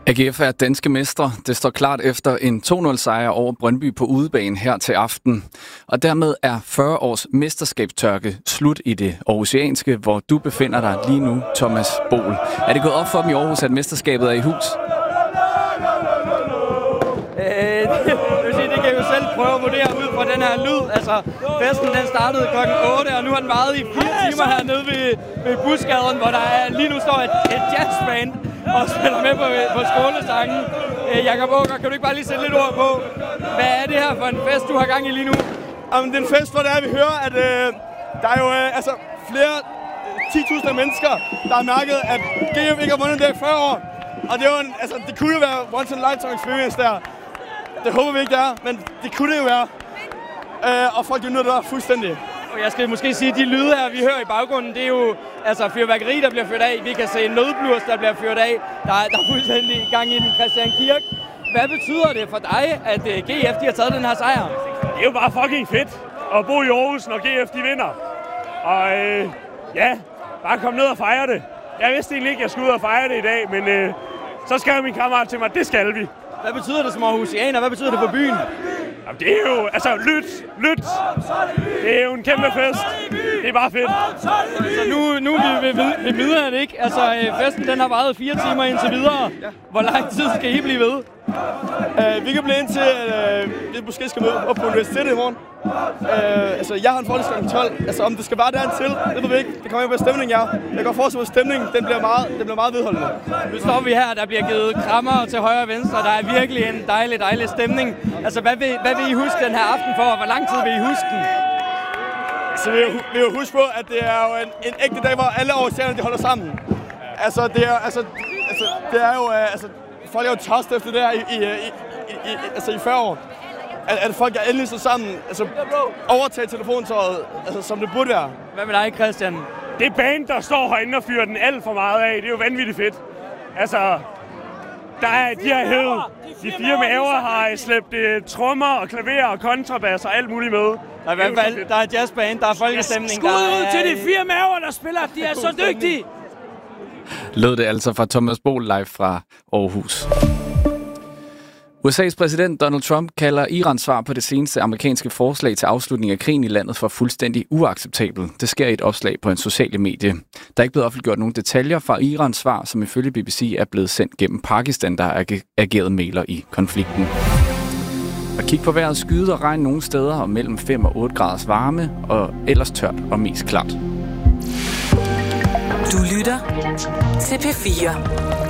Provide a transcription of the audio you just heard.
AGF er danske mestre. Det står klart efter en 2-0-sejr over Brøndby på udebane her til aften. Og dermed er 40 års mesterskabstørke slut i det aarhusianske, hvor du befinder dig lige nu, Thomas Bohl. Er det gået op for dem i Aarhus, at mesterskabet er i hus? Det kan jeg jo selv prøve at vurdere ud fra den her lyd. Altså, festen den startede klokken 8, og nu har den varet i 4 timer hernede ved Busgaden, hvor der lige nu står et jazzband og spiller med på skolesangen. Jakob Åker, kan du ikke bare lige sætte lidt ord på, hvad er det her for en fest, du har gang i lige nu? Jamen, det er en fest, hvor vi hører, at der er jo flere 10.000 mennesker, der har mærket, at GF ikke har vundet det i 40 år. Og det, er jo det kunne jo være once in a lifetime experience der. Det håber vi ikke, det er, men det kunne det jo være. Og folk er nødt til at fuldstændig. Og jeg skal måske sige, at de lyde her, vi hører i baggrunden, det er jo fyrværkeri, der bliver fyret af. Vi kan se nødblus, der bliver fyret af. Der er fuldstændig gang i den Christian Kirk. Hvad betyder det for dig, at GF de har taget den her sejr? Det er jo bare fucking fedt at bo i Aarhus, når GF de vinder. Og bare komme ned og fejre det. Jeg vidste egentlig ikke, at jeg skulle ud og fejre det i dag, men så skrev min kammerat til mig, at det skal vi. Hvad betyder det som aarhusianer? Hvad betyder det for byen? Jamen, det er jo, lyt. Det er jo en kæmpe fest. Det er bare fedt. Så nu er vi ved midnat, ikke? Altså, festen den har varet 4 timer indtil videre. Hvor lang tid skal I blive ved? Vi kan blive indtil, at vi måske skal møde op på universitetet i morgen. Jeg har en forelæsning kl. 12. Om det skal være dertil, det ved vi ikke. Det kommer ikke på stemningen, Jeg kan godt forestille, at stemningen den bliver meget vedholdende. Nu står vi her, der bliver givet krammer til højre og venstre. Der er virkelig en dejlig stemning. Altså, hvad vil I huske den her aften for, og hvor lang tid vil I huske den? Så vi vil huske på, at det er jo en ægte dag, hvor alle aarhusianerne de holder sammen. Det er jo folk er jo tørst efter det her i 40 år. At folk er endelig så sammen, overtage telefontøjet, som det burde være. Hvad med dig, Christian? Det band, der står herinde og fyrer den alt for meget af, det er jo vanvittigt fedt. Altså, der er de her hævet. De 4 maver har slæbt trommer og klaver og kontrabas og alt muligt med. Der er i hvert fald der er jazzband, der er folkestemning. Skud ud til de 4 maver, der spiller. De er så dygtige. Lød det altså fra Thomas Bohl live fra Aarhus. USA's præsident Donald Trump kalder Irans svar på det seneste amerikanske forslag til afslutning af krigen i landet for fuldstændig uacceptabelt. Det sker i et opslag på en sociale medie. Der er ikke blevet offentliggjort nogen detaljer fra Irans svar, som ifølge BBC er blevet sendt gennem Pakistan, der er ageret mægler i konflikten. Og kig på vejret, skyde og regn nogle steder og mellem 5 og 8 graders varme, og ellers tørt og mest klart. Du lytter til P4.